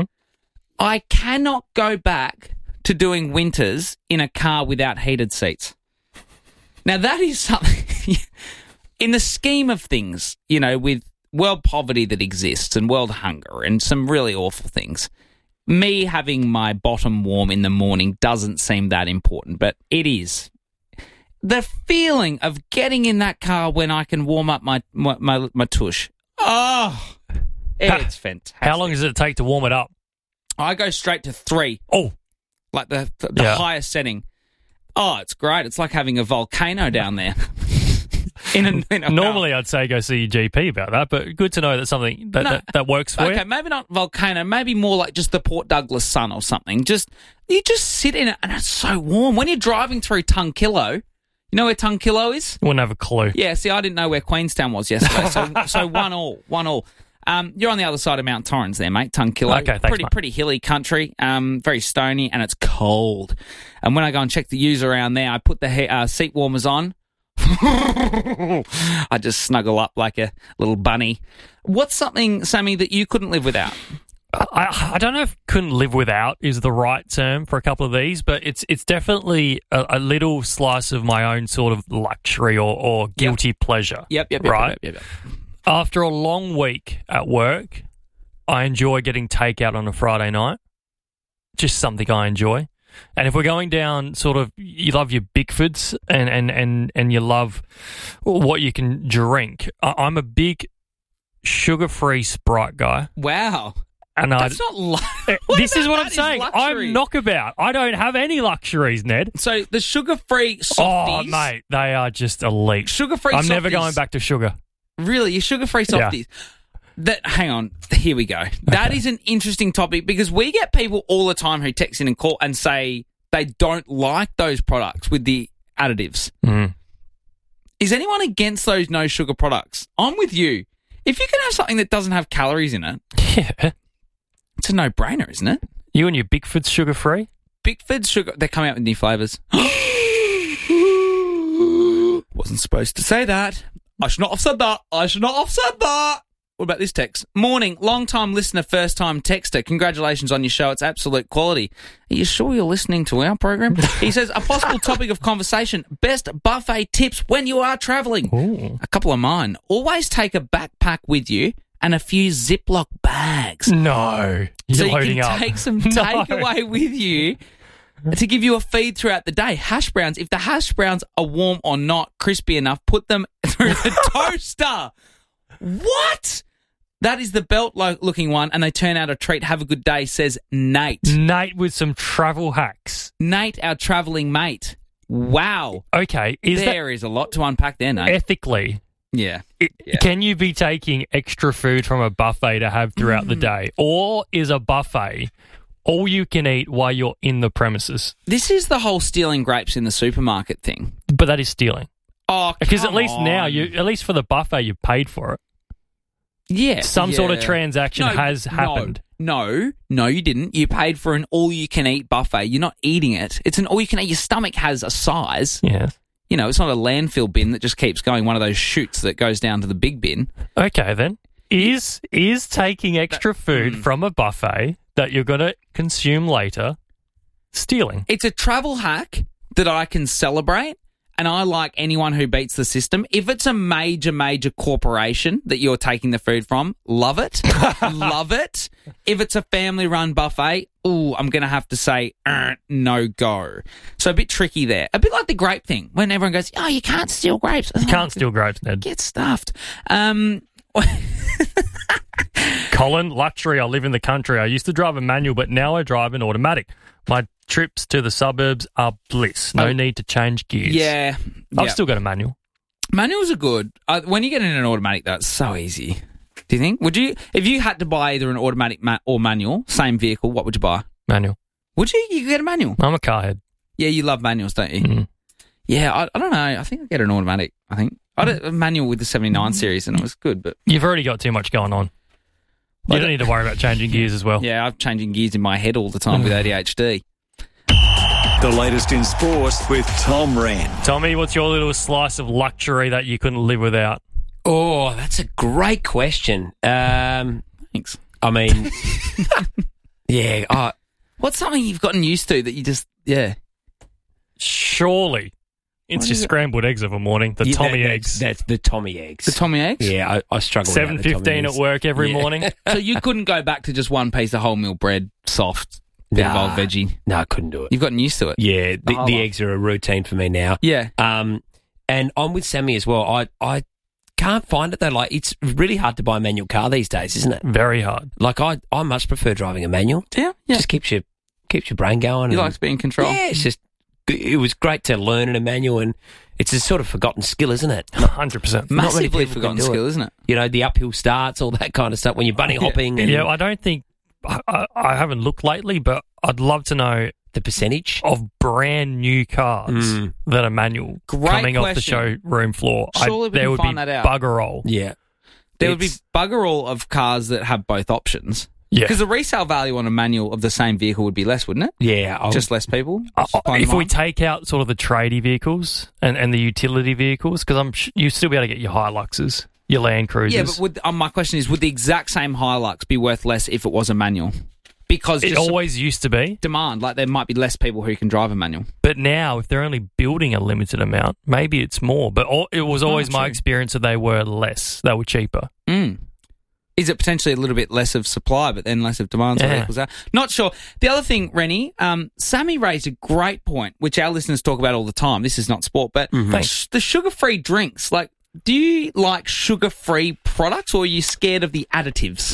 I cannot go back to doing winters in a car without heated seats. Now, that is something, in the scheme of things, you know, with world poverty that exists and world hunger and some really awful things, me having my bottom warm in the morning doesn't seem that important, but it is. The feeling of getting in that car when I can warm up my my, my, my tush. Oh, it's fantastic. How long does it take to warm it up? I go straight to three. Oh. Like the the, the yeah. highest setting. Oh, it's great. It's like having a volcano down there. in a, in a Normally, I'd say go see your G P about that, but good to know that something that, no. that, that works for okay, you. Okay, maybe not volcano, maybe more like just the Port Douglas sun or something. Just you just sit in it and it's so warm. When you're driving through Tunkillo, you know where Tunkillo is? Wouldn't have a clue. Yeah, see, I didn't know where Queenstown was yesterday, so so one all, one all. Um, you're on the other side of Mount Torrens there, mate, Tunkillo. Okay, thanks, Pretty mate. pretty hilly country, um, very stony, and it's cold. And when I go and check the U's around there, I put the he- uh, seat warmers on. I just snuggle up like a little bunny. What's something, Sammy, that you couldn't live without? I, I don't know if couldn't live without is the right term for a couple of these, but it's it's definitely a, a little slice of my own sort of luxury or, or guilty yep. pleasure. Yep, yep, yep. Right? Yep, yep, yep. After a long week at work, I enjoy getting takeout on a Friday night. Just something I enjoy. And if we're going down sort of, you love your Bickfords and, and, and, and you love what you can drink. I, I'm a big sugar-free Sprite guy. Wow. And I, That's not. Lu- this is what I'm that is saying. luxury? I'm knockabout. I don't have any luxuries, Ned. So the sugar-free softies. Oh, mate, they are just elite. Sugar-free I'm softies. never going back to sugar. Really, your sugar-free Yeah. softies. That. Hang on. Here we go. That is an interesting topic because we get people all the time who text in and call and say they don't like those products with the additives. Mm. Is anyone against those no sugar products? I'm with you. If you can have something that doesn't have calories in it, yeah, it's a no-brainer, isn't it? You and your Bigfoot's sugar-free? Bigfoot's sugar. They're coming out with new flavours. Wasn't supposed to say that. I should not have said that. I should not have said that. What about this text? Morning, long-time listener, first-time texter. Congratulations on your show. It's absolute quality. Are you sure you're listening to our program? He says, a possible topic of conversation, best buffet tips when you are travelling. Ooh. A couple of mine. Always take a backpack with you and a few Ziploc bags. No. You're so you loading can up. take some No. takeaway with you to give you a feed throughout the day. Hash browns. If the hash browns are warm or not crispy enough, put them through the toaster. What? That is the belt-looking one, and they turn out a treat. Have a good day, says Nate. Nate with some travel hacks. Nate, our travelling mate. Wow. Okay. Is there that is a lot to unpack there, Nate. ethically? Yeah. It, Yeah. Can you be taking extra food from a buffet to have throughout Mm. the day? Or is a buffet all you can eat while you're in the premises? This is the whole stealing grapes in the supermarket thing. But that is stealing. Oh, Because at come least now, on. you at least for the buffet, you've paid for it. Yeah. Some sort of yeah. transaction No, has no, happened. No, no, you didn't. You paid for an all-you-can-eat buffet. You're not eating it. It's an all-you-can-eat. Your stomach has a size. Yeah. You know, it's not a landfill bin that just keeps going, one of those chutes that goes down to the big bin. Okay, then. Is is taking extra food mm. from a buffet that you're going to consume later stealing? It's a travel hack that I can celebrate, and I like anyone who beats the system. If it's a major, major corporation that you're taking the food from, love it. Love it. If it's a family-run buffet, ooh, I'm going to have to say, er, no go. So a bit tricky there. A bit like the grape thing, when everyone goes, oh, you can't steal grapes. You can't steal grapes, Ned. Get stuffed. Um... Colin, luxury. I live in the country. I used to drive a manual, but now I drive an automatic. My trips to the suburbs are bliss. No Oh. need to change gears. Yeah. I've yeah. still got a manual. Manuals are good. Uh, when you get in an automatic, though, it's so easy. Do you think? Would you, if you had to buy either an automatic ma- or manual, same vehicle, what would you buy? Manual. Would you? You could get a manual. I'm a car head. Yeah, you love manuals, don't you? Mm. Yeah, I, I don't know. I think I'd get an automatic. I think I had a manual with the seventy-nine series, and it was good. But You've already got too much going on. You I don't need to worry about changing gears as well. yeah, I'm changing gears in my head all the time with A D H D. The latest in sport with Tom Wren. Tommy, what's your little slice of luxury that you couldn't live without? Oh, that's a great question. Um, Thanks. I mean, yeah, uh, What's something you've gotten used to that you just yeah? Surely it's What your is it? scrambled eggs of a morning, the yeah, Tommy that- eggs. That's, that's the Tommy eggs. The Tommy eggs. Yeah, I, I struggle seven with that, the fifteen Tommy at eggs. work every Yeah. morning. So you couldn't go back to just one piece of wholemeal bread, soft, bit Nah. of old veggie. No, I couldn't do it. You've gotten used to it. Yeah, the, whole the lot. eggs are a routine for me now. Yeah. Um, and I'm with Sammy as well. I, I can't find it though. Like, it's really hard to buy a manual car these days, isn't it? Very hard. Like, I, I much prefer driving a manual. Yeah. Yeah. Just keeps your keeps your brain going. You and- like to be in control. Yeah, it's just it was great to learn in a manual, and it's a sort of forgotten skill, isn't it? one hundred percent. Not many Massively people can forgotten do it. skill, isn't it? You know, the uphill starts, all that kind of stuff. When you're bunny hopping, and Yeah, I don't think I, I, I haven't looked lately, but I'd love to know the percentage of brand new cars Mm. that are manual Great coming off the question. showroom floor. Surely we there can would find be that out. bugger all. Yeah, There would be It's- bugger all of cars that have both options. Yeah. Because the resale value on a manual of the same vehicle would be less, wouldn't it? yeah. I'll- Just less people. Uh, Supply and if we demand. take out sort of the tradie vehicles and, and the utility vehicles, because I'm sh- you still be able to get your Hiluxes, your Land Cruisers. yeah, but would, um, my question is, would the exact same Hilux be worth less if it was a manual? Because it just always used to be. demand, like there might be less people who can drive a manual. But now, if they're only building a limited amount, maybe it's more. But all, it was always my true. experience that they were less. They were cheaper. Mm. Is it potentially a little bit less of supply, but then less of demand? So Yeah. it equals out? Not sure. The other thing, Rennie, um, Sammy raised a great point, which our listeners talk about all the time. This is not sport, but Mm-hmm. sh- the sugar-free drinks. Like, do you like sugar-free products, or are you scared of the additives?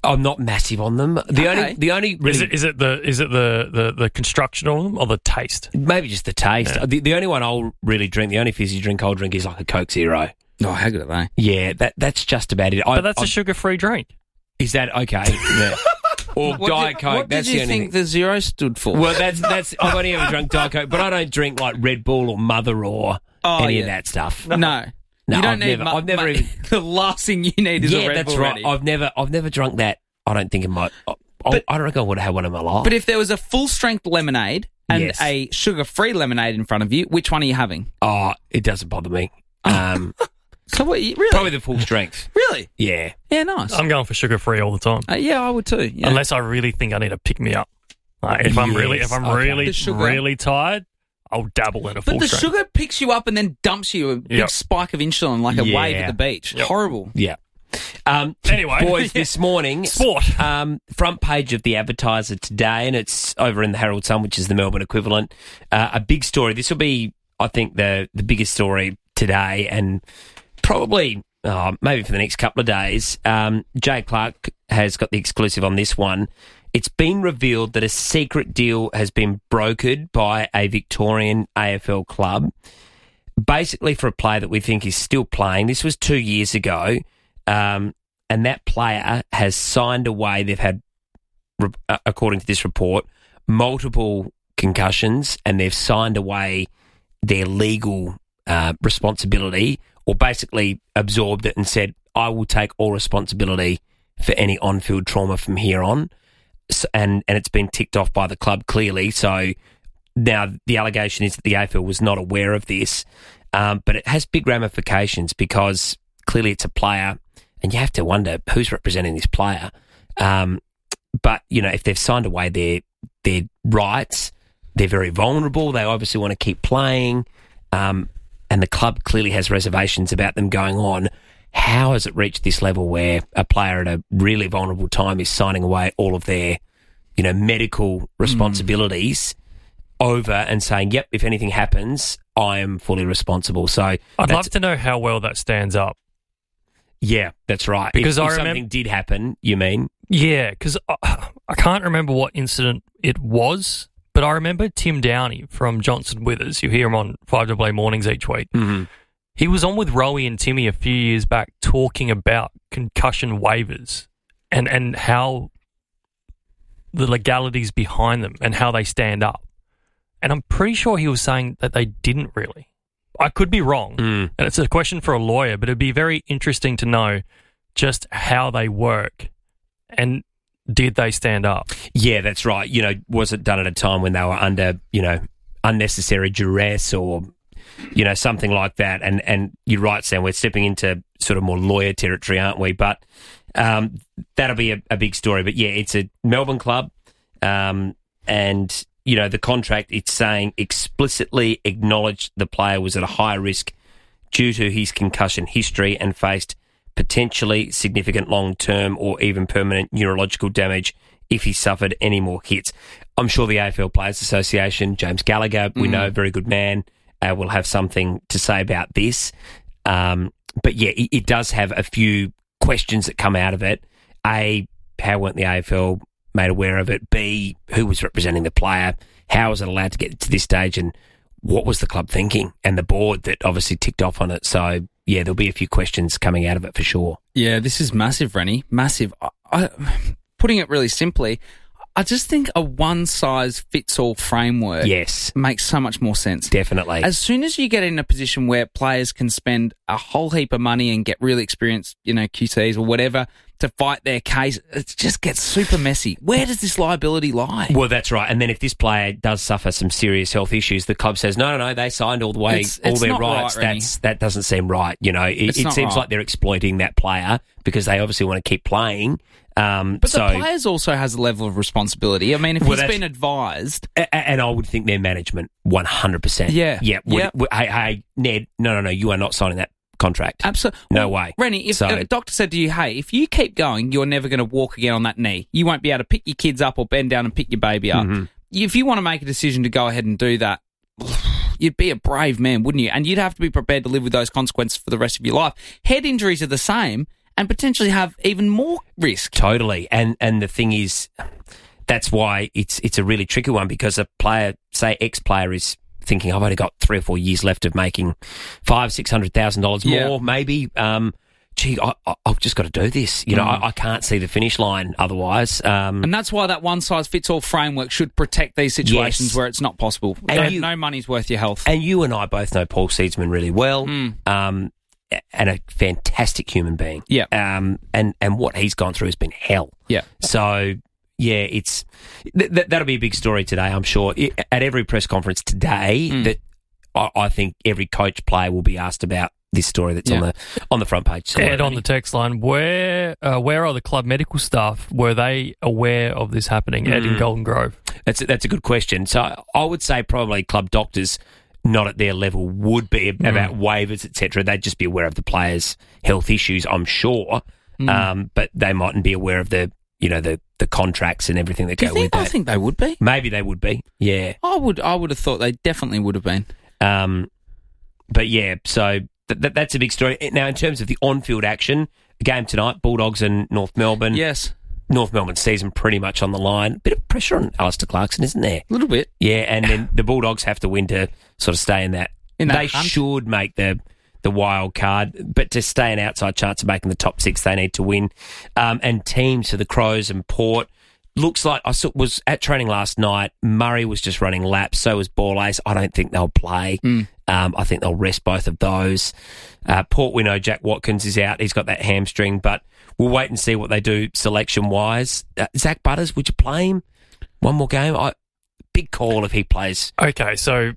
I'm not massive on them. The Okay. only, the only really, Is it is it the is it the, the, the construction of them or the taste? maybe just the taste. Yeah. The, the only one I'll really drink, the only fizzy drink I'll drink is like a Coke Zero. Oh, how good are they? Yeah, that that's just about it. I, But that's I, a sugar-free drink. Is that okay? Yeah. Or What Diet did, Coke. What that's did you the only think thing. the zero stood for? Well, that's that's. I've only ever drunk Diet Coke, but I don't drink like Red Bull or Mother or Oh, any yeah. of that stuff. no. No, you don't I've need never- mu- I've never mu- even- The last thing you need is yeah, a Red that's Bull right. ready. I've never, I've never drunk that. I don't think it might. I, But- I don't reckon I would have had one in my life. But if there was a full strength lemonade and Yes. a sugar free lemonade in front of you, which one are you having? oh, it doesn't bother me. Um, So what? You, really? probably the full strength. Really? Yeah. Yeah, nice. I'm going for sugar-free all the time. Uh, yeah, I would too. Yeah. Unless I really think I need to pick me up. Like, if I'm really, if I'm Yes, okay. really, The sugar. really tired, I'll dabble in a but full the strength. sugar picks you up and then dumps you a big Yep. spike of insulin like a Yeah. wave at the beach. Yep. Horrible. Yeah. Um, Anyway. boys, this morning, Sport. um, front page of the Advertiser today, and it's over in the Herald Sun, which is the Melbourne equivalent. Uh, a big story. This will be, I think, the the biggest story today, and probably uh, maybe for the next couple of days. Um, Jay Clark has got the exclusive on this one. It's been revealed that a secret deal has been brokered by a Victorian A F L club, basically for a player that we think is still playing. This was two years ago. Um, and that player has signed away. They've had, re- uh, according to this report, multiple concussions, and they've signed away their legal uh, responsibility, or basically absorbed it and said, I will take all responsibility for any on-field trauma from here on. So, and, and it's been ticked off by the club clearly. So now the allegation is that the A F L was not aware of this, um, but it has big ramifications because clearly it's a player, and you have to wonder who's representing this player. Um, but, you know, if they've signed away their their rights, they're very vulnerable. They obviously want to keep playing, um, and the club clearly has reservations about them going on. How has it reached this level where a player at a really vulnerable time is signing away all of their, you know, medical responsibilities mm. over and saying, yep, if anything happens, I am fully responsible. So I'd that's- love to know how well that stands up. Yeah, that's right. Because if, I if remember- something did happen, you mean? Yeah, because I, I can't remember what incident it was, but I remember Tim Downey from Johnson Withers. You hear him on five A A Mornings each week. Mm-hmm. He was on with Rowie and Timmy a few years back talking about concussion waivers and, and how the legalities behind them and how they stand up. And I'm pretty sure he was saying that they didn't really. I could be wrong, Mm. and it's a question for a lawyer, but it'd be very interesting to know just how they work and did they stand up? Yeah, that's right. You know, was it done at a time when they were under, you know, unnecessary duress or, you know, something like that? And and you're right, Sam, we're stepping into sort of more lawyer territory, aren't we? But um, that'll be a, a big story. But yeah, it's a Melbourne club, um, and you know, the contract, it's saying explicitly acknowledged the player was at a high risk due to his concussion history and faced potentially significant long-term or even permanent neurological damage if he suffered any more hits. I'm sure the A F L Players Association, James Gallagher, we Mm. know, very good man, uh, will have something to say about this. Um, but yeah, it, it does have a few questions that come out of it. A, how weren't the A F L made aware of it? B, who was representing the player? How was it allowed to get to this stage? And what was the club thinking? And the board that obviously ticked off on it. So, yeah, there'll be a few questions coming out of it for sure. Yeah, this is massive, Rennie. Massive. I, I, putting it really simply, I just think a one-size-fits-all framework Yes. makes so much more sense. Definitely. As soon as you get in a position where players can spend a whole heap of money and get really experienced, you know, Q Cs or whatever, to fight their case, it just gets super messy. Where does this liability lie? Well, that's right. And then if this player does suffer some serious health issues, the club says, no, no, no, they signed all the way, It's- all it's their not right, rights. Rennie. That's That doesn't seem right. You know, it, It's it not seems right. like they're exploiting that player because they obviously want to keep playing. Um, But so, the players also has a level of responsibility. I mean, if Well, he's that's- been advised... A- a- and I would think their management, one hundred percent. Yeah. Yeah. Would, Yep. would- hey, hey, Ned, no, no, no, you are not signing that contract. Absolutely. No way. Rennie, if So- a doctor said to you, hey, if you keep going, you're never going to walk again on that knee. You won't be able to pick your kids up or bend down and pick your baby up. Mhm. If you want to make a decision to go ahead and do that, you'd be a brave man, wouldn't you? And you'd have to be prepared to live with those consequences for the rest of your life. Head injuries are the same, and potentially have even more risk. Totally. And and the thing is, that's why it's it's a really tricky one, because a player, say ex-player, is thinking, I've only got three or four years left of making five, six hundred thousand dollars more, Yeah. maybe. Um, gee, I, I, I've just got to do this. You know, Mm. I, I can't see the finish line otherwise. Um, And that's why that one-size-fits-all framework should protect these situations Yes. where it's not possible. And no, you- no money's worth your health. And you and I both know Paul Seedsman really well, Mm. um, and a fantastic human being. Yeah. Um, and, and what he's gone through has been hell. Yeah. So, yeah, it's th- th- that'll be a big story today, I'm sure. I at every press conference today, Mm. that I, I think every coach player will be asked about this story that's on Yeah. the on the front page. So Ed, on the text line, where uh, where are the club medical staff? Were they aware of this happening, Ed, in Mm. Golden Grove? That's a, that's a good question. So I would say probably club doctors, not at their level, would be Mm. about waivers, et cetera. They'd just be aware of the players' health issues, I'm sure, Mm. um, but they mightn't be aware of the you know the, the contracts and everything that Do go you think, with I that. think they would be. Maybe they would be. Yeah. I would. I would have thought they definitely would have been. Um, but yeah, so th- th- that's a big story. Now, in terms of the on-field action, game tonight, Bulldogs and North Melbourne. Yes. North Melbourne season pretty much on the line. Bit of pressure on Alistair Clarkson, isn't there? A little bit. Yeah, and then the Bulldogs have to win to sort of stay in that. In that they hunt. should make the the wild card, but to stay an outside chance of making the top six, they need to win. Um, and teams for the Crows and Port. Looks like I saw, was at training last night. Murray was just running laps. So was Ball Ace. I don't think they'll play. Mm. Um, I think they'll rest both of those. Uh, Port, we know Jack Watkins is out. He's got that hamstring, but we'll wait and see what they do selection-wise. Uh, Zach Butters, would you play him one more game? I, big call if he plays. Okay, so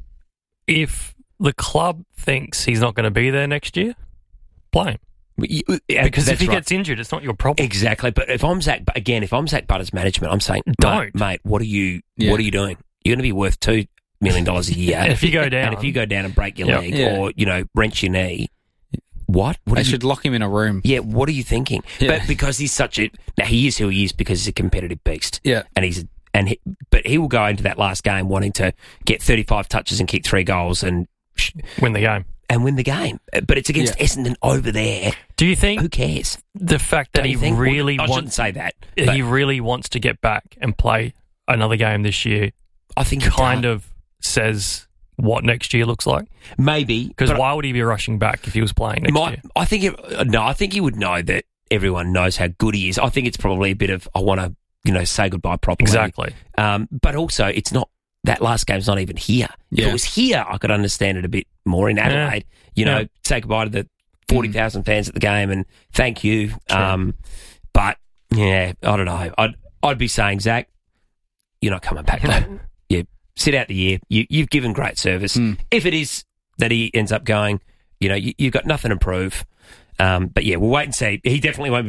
if the club thinks he's not going to be there next year, play him. Yeah, Because if that's he right. gets injured, it's not your problem. Exactly, but if I'm Zach, again, if I'm Zach Butters' management, I'm saying, Don't. mate, mate what are you, Yeah. what are you doing? You're going to be worth two million dollars a year. And if you go down- and if you go down and break your Yep. leg Yeah. or you know wrench your knee, what? What They are you- should lock him in a room. Yeah, what are you thinking? Yeah. But because he's such a now he is who he is because he's a competitive beast. Yeah. and he's and he, but he will go into that last game wanting to get thirty-five touches and kick three goals and Win the game. and win the game. But it's against Yeah. Essendon over there. Do you think Who cares? the fact that Don't he you think? really I shouldn't wants say that. but he really wants to get back and play another game this year I think he kind does. of says what next year looks like? maybe Because but why would he be rushing back if he was playing next My, year? I think it, no, I think he would know that everyone knows how good he is. I think it's probably a bit of I want to you know say goodbye properly. Exactly. Um, but also it's not that last game's not even here. If Yeah. it was here, I could understand it a bit more in Adelaide. You know, Yeah. say goodbye to the forty thousand fans at the game and thank you. Um, but yeah, I don't know. I'd I'd be saying Zach, you're not coming back. Mate. You sit out the year. You you've given great service. Mm. If it is that he ends up going, you know, you, you've got nothing to prove. Um, but yeah, we'll wait and see. He definitely won't be